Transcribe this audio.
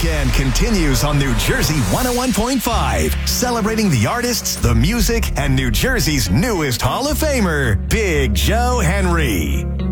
weekend continues on New Jersey 101.5, celebrating the artists, the music, and New Jersey's newest Hall of Famer, Big Joe Henry.